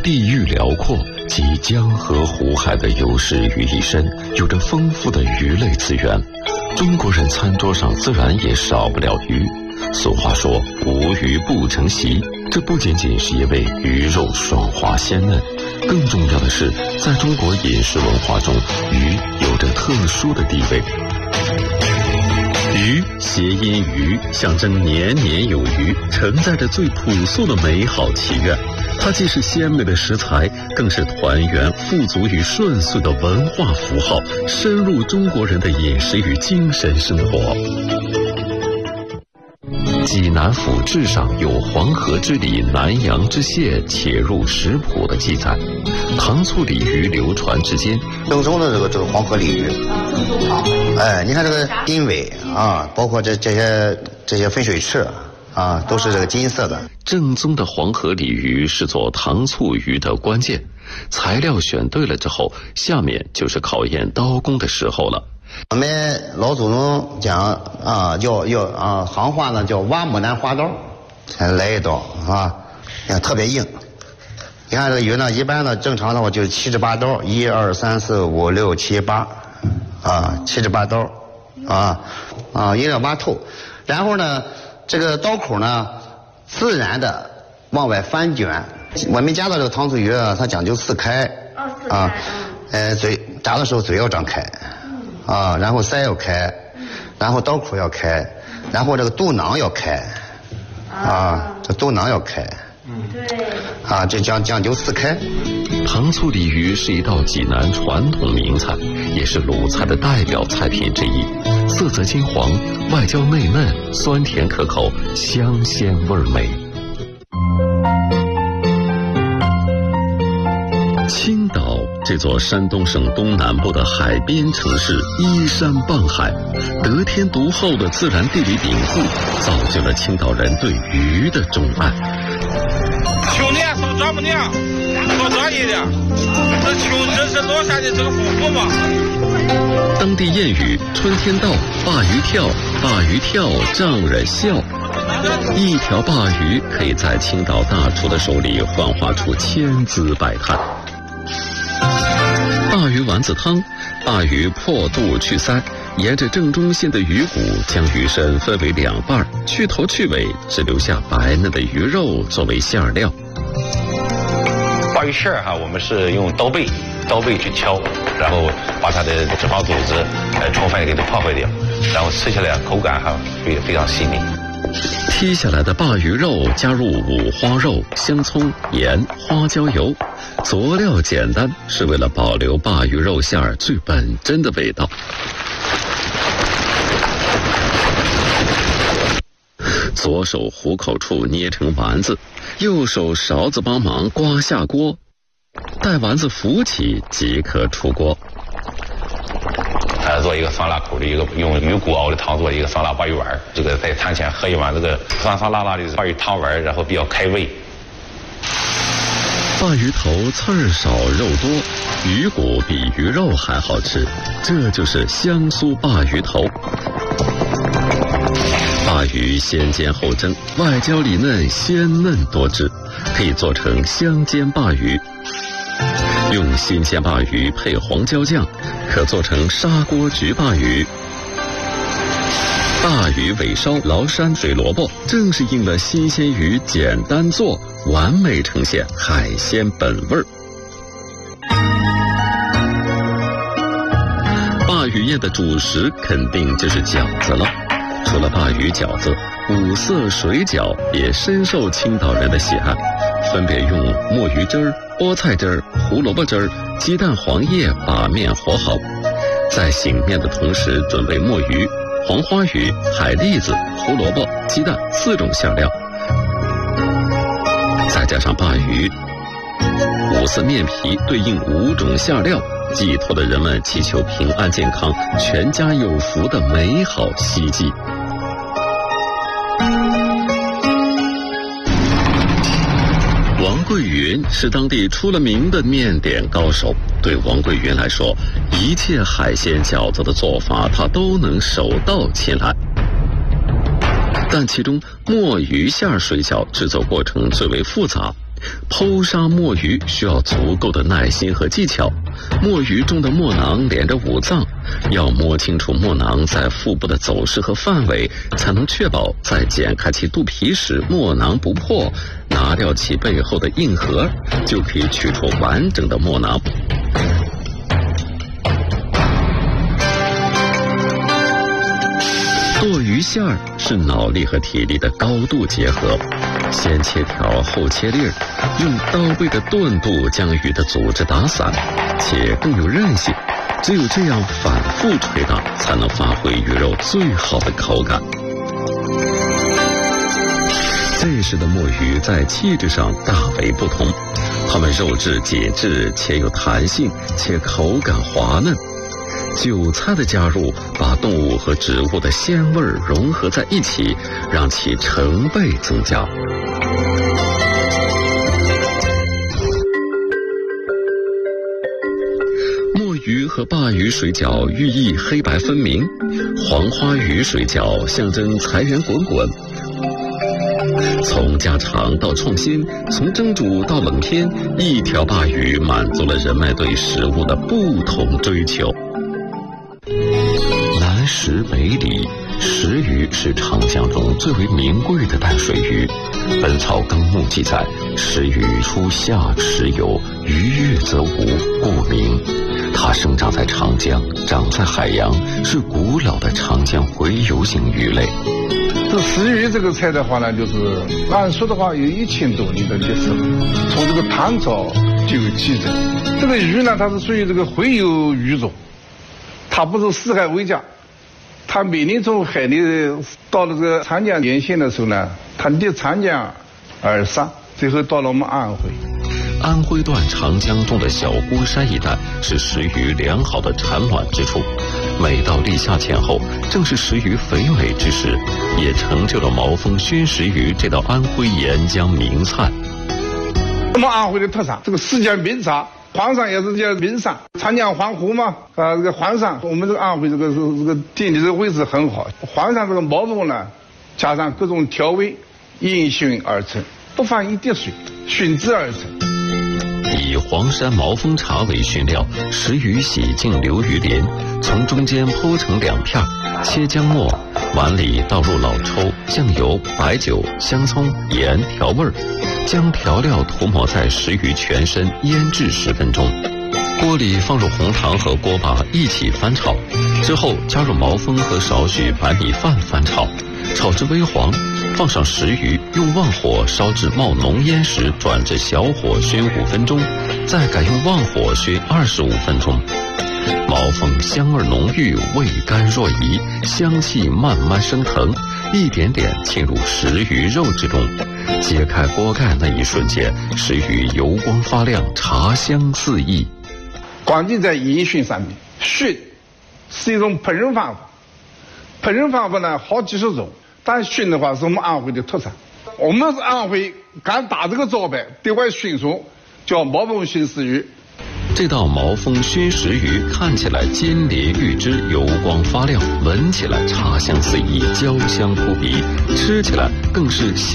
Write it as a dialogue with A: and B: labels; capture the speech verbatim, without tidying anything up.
A: 地域辽阔，集江河湖海的优势于一身，有着丰富的鱼类资源。中国人餐桌上自然也少不了鱼。俗话说无鱼不成席，这不仅仅是因为鱼肉爽滑鲜嫩，更重要的是在中国饮食文化中，鱼有着特殊的地位。鱼谐音鱼，象征年年有余，承载着最朴素的美好祈愿。它既是鲜美的食材，更是团圆、富足与顺遂的文化符号，深入中国人的饮食与精神生活。济南府志上有黄河之里南洋之蟹且入食谱的记载，糖醋鲤鱼流传至今。
B: 正宗的这个这个黄河鲤鱼，哎，你看这个鳞尾啊，包括这这些这些分水翅啊，都是这个金色的。
A: 正宗的黄河鲤鱼是做糖醋鱼的关键，材料选对了之后，下面就是考验刀工的时候了。
B: 我们老祖宗讲啊，叫要啊，行话呢叫挖牡丹花刀，来一刀啊，你看特别硬。你看这个鱼呢，一般呢正常的话就是七至八刀，一二三四五六七八，啊，七至八刀，啊啊，一定要挖透。然后呢，这个刀口呢，自然的往外翻卷。我们家的这个糖醋鱼啊，它讲究四开，
C: 哦，四开，
B: 啊，呃，嘴炸的时候嘴要张开。啊，然后腮要开，然后刀口要开，然后这个肚囊要开，啊，这肚囊要开，
C: 嗯，对，
B: 啊，这讲讲究四开。
A: 糖醋鲤鱼是一道济南传统名菜，也是鲁菜的代表菜品之一，色泽金黄，外焦内嫩，酸甜可口，香鲜味美。青岛这座山东省东南部的海边城市，依山傍海，得天独厚的自然地理禀赋，造就了青岛人对鱼的钟爱。
D: 秋年收这么娘，多专业的，这秋这是落下的这个夫妇嘛。
A: 当地谚语“春天到，鲅鱼跳，鲅鱼跳，丈人笑”。一条鲅鱼可以在青岛大厨的手里幻化出千姿百态。鲅鱼丸子汤，鲅鱼破肚去鳃，沿着正中线的鱼骨将鱼身分为两半，去头去尾，只留下白嫩的鱼肉作为馅料。
E: 鲅鱼馅儿哈，我们是用刀背，刀背去敲，然后把它的脂肪组织呃充分给它破坏掉，然后吃起来口感哈非非常细腻。
A: 剔下来的鲅鱼肉加入五花肉、香葱、盐、花椒油，佐料简单，是为了保留鲅鱼肉馅儿最本真的味道。左手虎口处捏成丸子，右手勺子帮忙刮下锅，待丸子浮起即可出锅。
E: 呃，做一个酸辣口的一个用鱼骨熬的汤做一个酸辣鲅鱼丸，这个在餐前喝一碗这个酸酸辣辣的鲅鱼汤丸，然后比较开胃。
A: 鲅鱼头刺儿少肉多，鱼骨比鱼肉还好吃，这就是香酥鲅鱼头。鲅鱼先煎后蒸，外焦里嫩，鲜嫩多汁，可以做成香煎鲅鱼。用新鲜鲅鱼配黄椒酱，可做成砂锅焗鲅鱼。鲅鱼尾烧崂山水萝卜，正是应了新鲜鱼简单做，完美呈现海鲜本味儿。鲅鱼宴的主食肯定就是饺子了。除了鲅鱼饺子，五色水饺也深受青岛人的喜爱，分别用墨鱼汁儿、菠菜汁儿、胡萝卜汁儿、鸡蛋黄液把面和好，在醒面的同时准备墨鱼、黄花鱼、海蛎子、胡萝卜、鸡蛋四种馅料，再加上鲅鱼，五色面皮对应五种馅料，寄托的人们祈求平安健康、全家有福的美好希冀。王桂云是当地出了名的面点高手，对王桂云来说，一切海鲜饺子的做法他都能手到擒来。但其中墨鱼馅水饺制作过程最为复杂， 剖杀墨鱼需要足够的耐心和技巧，墨鱼中的墨囊连着五脏，要摸清楚墨囊在腹部的走势和范围，才能确保在剪开其肚皮时墨囊不破，拿掉其背后的硬核，就可以取出完整的墨囊。剁鱼馅儿是脑力和体力的高度结合，先切条后切粒儿，用刀背的钝度将鱼的组织打散，且更有韧性。只有这样反复捶打，才能发挥鱼肉最好的口感。这时的墨鱼在气质上大为不同，它们肉质紧致且有弹性，且口感滑嫩。韭菜的加入把动物和植物的鲜味融合在一起，让其成倍增加。墨鱼和鲅鱼水饺寓意黑白分明，黄花鱼水饺象征财源滚滚。从家常到创新，从蒸煮到冷拼，一条鲅鱼满足了人们对食物的不同追求。南食北里，石鱼是长江中最为名贵的淡水鱼。《本草纲目》记载，石鱼出夏时有，鱼跃则无，故名。它生长在长江，长在海洋，是古老的长江洄游性鱼类。
C: 这石鱼这个菜的话呢，就是按说的话有一千多年的历史了，从这个唐朝就有记载。这个鱼呢，它是属于这个洄游鱼种，它不是四海为家。它每年从海里到了这个长江沿线的时候呢，它逆长江而上，最后到了我们安徽。
A: 安徽段长江中的小孤山一带是石鱼良好的产卵之处，每到立夏前后，正是石鱼肥美之时，也成就了毛峰熏石鱼这道安徽沿江名菜。
C: 我们安徽的特产，这个四江名茶，黄鳝也是叫名鳝，长江黄湖嘛，啊，这个黄鳝，我们这个安徽这个这个地理的位置很好，黄鳝这个毛峰呢，加上各种调味，烟熏而成，不放一滴水，熏制而成。
A: 以黄山毛峰茶为熏料，石鱼洗净留鱼鳞，从中间剖成两片，切姜末，碗里倒入老抽、酱油、白酒、香葱、盐调味儿，将调料涂抹在石鱼全身，腌制十分钟。锅里放入红糖和锅巴一起翻炒，之后加入毛峰和少许白米饭翻炒，炒至微黄，放上石鱼，用旺火烧至冒浓烟时转至小火熏五分钟，再改用旺火熏二十五分钟。毛峰香味浓郁，味甘若饴，香气慢慢升腾，一点点浸入石鱼肉之中。揭开锅盖那一瞬间，石鱼油光发亮，茶香四溢。
C: 关键在烟熏上面，熏是一种烹饪方法，烹饪方法呢好几十种，但熏的话是我们安徽的特产。我们是安徽敢打这个招牌对外宣传，叫毛峰熏石鱼。
A: 这道毛峰熏石鱼看起来金鳞玉脂，油光发亮，闻起来茶香四溢，焦香扑鼻，吃起来更是